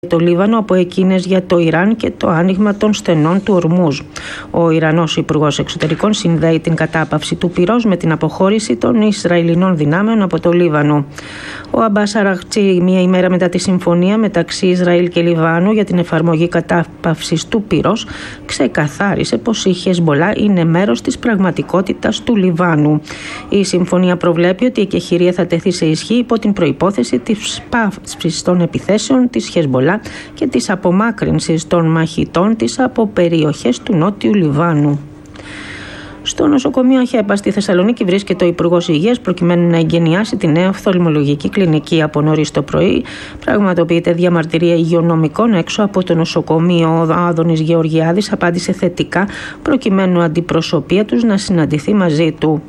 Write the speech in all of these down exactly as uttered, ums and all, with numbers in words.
το Λίβανο από εκείνες για το Ιράν και το άνοιγμα των στενών του Ορμούζ. Ο Ιρανός Υπουργός Εξωτερικών συνδέει την κατάπαυση του πυρός με την αποχώρηση των Ισραηλινών δυνάμεων από το Λίβανο. Ο Αμπάς Αραχτζή, μία ημέρα μετά τη συμφωνία μεταξύ Ισραήλ και Λιβάνου για την εφαρμογή κατάπαυσης του πυρός, ξεκαθάρισε πως η Χεσμπολά είναι μέρος της πραγματικότητας του Λιβάνου. Η συμφωνία προβλέπει ότι η εκεχηρία θα τεθεί σε ισχύ υπό την προϋπόθεση της πάυσης των επιθέσεων της Χεσμπολά και της απομάκρυνσης των μαχητών της από περιοχές του Νότιου Λιβάνου. Στο νοσοκομείο Αχέπα στη Θεσσαλονίκη βρίσκεται ο Υπουργός Υγείας προκειμένου να εγκαινιάσει τη νέα οφθαλμολογική κλινική. Από νωρίς το πρωί πραγματοποιείται διαμαρτυρία υγειονομικών έξω από το νοσοκομείο. Ο Άδωνης Γεωργιάδης απάντησε θετικά προκειμένου η αντιπροσωπεία τους να συναντηθεί μαζί του.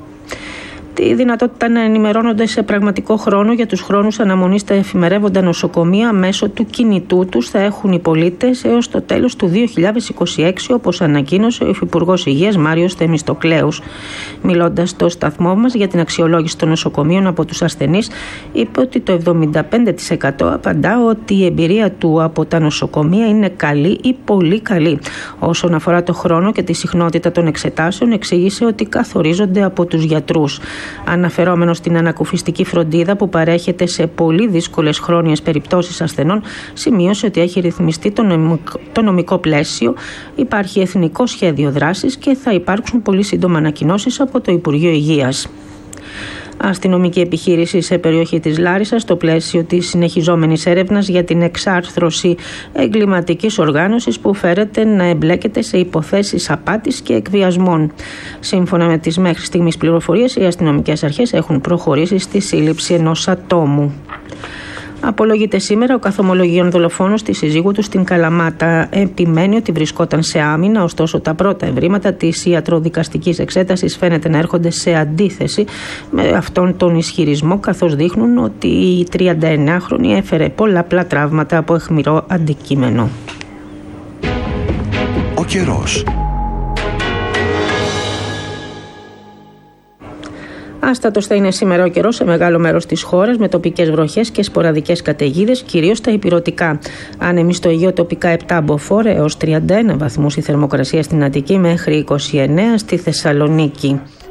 Τη δυνατότητα να ενημερώνονται σε πραγματικό χρόνο για τους χρόνους αναμονής στα εφημερεύοντα νοσοκομεία μέσω του κινητού τους θα έχουν οι πολίτες έως το τέλος του δύο χιλιάδες είκοσι έξι, όπως ανακοίνωσε ο Υφυπουργός Υγείας Μάριος Θεμιστοκλέους. Μιλώντας στο σταθμό μας για την αξιολόγηση των νοσοκομείων από τους ασθενείς, είπε ότι το εβδομήντα πέντε τοις εκατό απαντά ότι η εμπειρία του από τα νοσοκομεία είναι καλή ή πολύ καλή. Όσον αφορά το χρόνο και τη συχνότητα των εξετάσεων, εξήγησε ότι καθορίζονται από τους γιατρούς. Αναφερόμενος στην ανακουφιστική φροντίδα που παρέχεται σε πολύ δύσκολες χρόνιες περιπτώσεις ασθενών, σημείωσε ότι έχει ρυθμιστεί το νομικό, το νομικό πλαίσιο, υπάρχει εθνικό σχέδιο δράσης και θα υπάρξουν πολύ σύντομα ανακοινώσεις από το Υπουργείο Υγείας. Αστυνομική επιχείρηση σε περιοχή της Λάρισσας στο πλαίσιο της συνεχιζόμενης έρευνας για την εξάρθρωση εγκληματικής οργάνωσης που φέρεται να εμπλέκεται σε υποθέσεις απάτης και εκβιασμών. Σύμφωνα με τις μέχρι στιγμής πληροφορίες, οι αστυνομικές αρχές έχουν προχωρήσει στη σύλληψη ενός ατόμου. Απολογείται σήμερα ο καθομολογίων δολοφόνος της συζύγου του στην Καλαμάτα. Επιμένει ότι βρισκόταν σε άμυνα, ωστόσο τα πρώτα ευρήματα της ιατροδικαστικής εξέτασης φαίνεται να έρχονται σε αντίθεση με αυτόν τον ισχυρισμό, καθώς δείχνουν ότι η τριανταεννιάχρονη έφερε πολλαπλά τραύματα από αιχμηρό αντικείμενο. Ο καιρός. Άστατος θα είναι σήμερα ο καιρός σε μεγάλο μέρος της χώρας, με τοπικές βροχές και σποραδικές καταιγίδες, κυρίως στα ηπειρωτικά. Άνεμοι στο Αιγαίο τοπικά επτά μποφόρ έως τριάντα ένα βαθμούς η θερμοκρασία στην Αττική μέχρι είκοσι εννέα στη Θεσσαλονίκη.